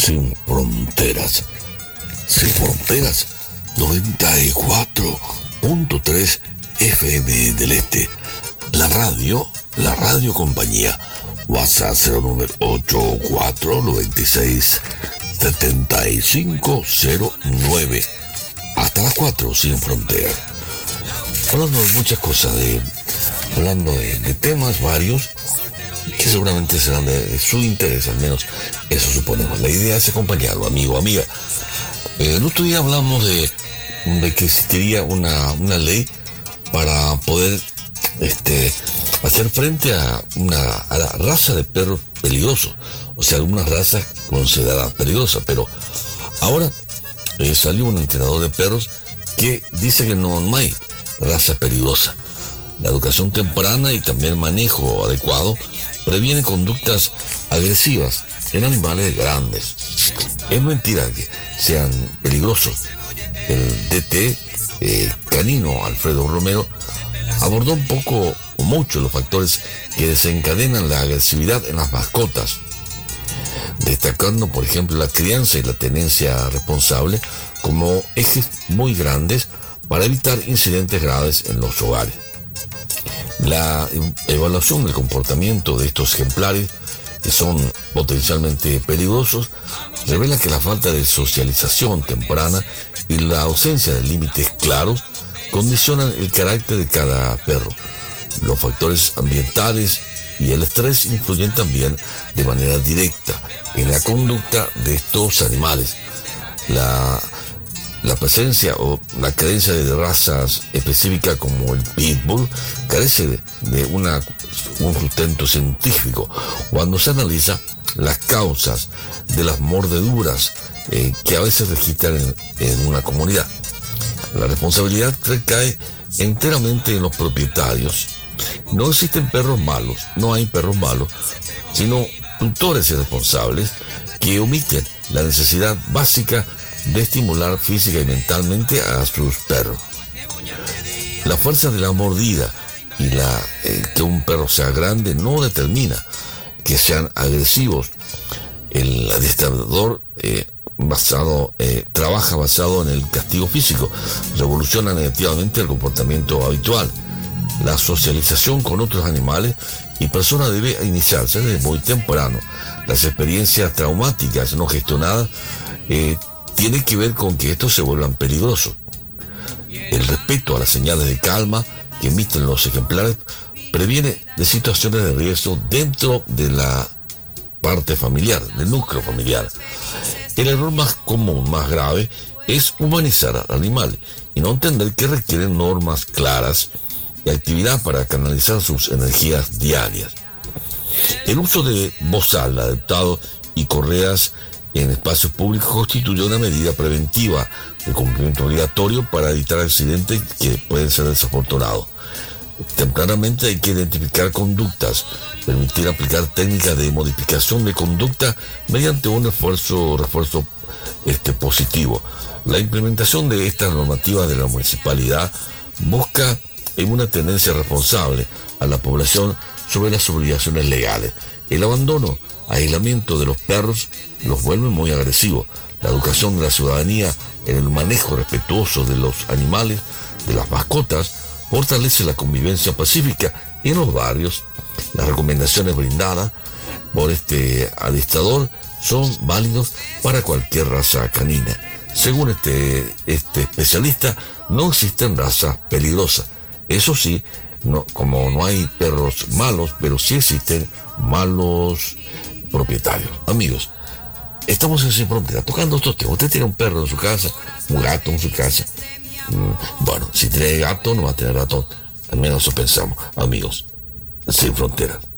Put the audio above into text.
Sin fronteras. Sin fronteras. 94.3 FM del Este. La radio compañía. WhatsApp 098-496-7509. Hasta las 4, Sin Fronteras. Hablando de muchas cosas, hablando de temas varios que seguramente serán de su interés, al menos eso suponemos. La idea es acompañarlo, amigo, amiga. El otro día hablamos de que existiría una ley para poder hacer frente a la raza de perros peligrosos, o sea, algunas razas consideradas peligrosas, pero ahora salió un entrenador de perros que dice que no hay raza peligrosa. La educación temprana y también el manejo adecuado previene conductas agresivas en animales grandes. Es mentira que sean peligrosos. El DT canino Alfredo Romero abordó un poco o mucho los factores que desencadenan la agresividad en las mascotas, destacando por ejemplo la crianza y la tenencia responsable como ejes muy grandes para evitar incidentes graves en los hogares. La evaluación del comportamiento de estos ejemplares, que son potencialmente peligrosos, revela que la falta de socialización temprana y la ausencia de límites claros condicionan el carácter de cada perro. Los factores ambientales y el estrés influyen también de manera directa en la conducta de estos animales. La presencia o la creencia de razas específicas como el pitbull carece de un sustento científico cuando se analiza las causas de las mordeduras que a veces registran en una comunidad. La responsabilidad recae enteramente en los propietarios. No existen perros malos, no hay perros malos, sino tutores irresponsables que omiten la necesidad básica de estimular física y mentalmente a sus perros. La fuerza de la mordida y que un perro sea grande no determina que sean agresivos. El adiestrador trabaja basado en el castigo físico, revoluciona negativamente el comportamiento habitual. La socialización con otros animales y personas debe iniciarse desde muy temprano. Las experiencias traumáticas no gestionadas tiene que ver con que estos se vuelvan peligrosos. El respeto a las señales de calma que emiten los ejemplares previene de situaciones de riesgo dentro de la parte familiar, del núcleo familiar. El error más común, más grave, es humanizar al animal y no entender que requieren normas claras y actividad para canalizar sus energías diarias. El uso de bozal adaptado y correas en espacios públicos constituye una medida preventiva de cumplimiento obligatorio para evitar accidentes que pueden ser desafortunados. Tempranamente hay que identificar conductas, permitir aplicar técnicas de modificación de conducta mediante un refuerzo positivo. La implementación de estas normativas de la municipalidad busca en una tendencia responsable a la población sobre las obligaciones legales. El abandono, aislamiento de los perros los vuelve muy agresivos. La educación de la ciudadanía en el manejo respetuoso de los animales, de las mascotas, fortalece la convivencia pacífica en los barrios. Las recomendaciones brindadas por este adiestrador son válidos para cualquier raza canina. Según este especialista, no existen razas peligrosas. Eso sí, como no hay perros malos, pero sí existen malos propietarios. Amigos, estamos en Sin Frontera tocando estos temas. Usted tiene un perro en su casa, un gato en su casa. Bueno, si tiene gato no va a tener ratón, al menos eso pensamos. Amigos, Sin Fronteras.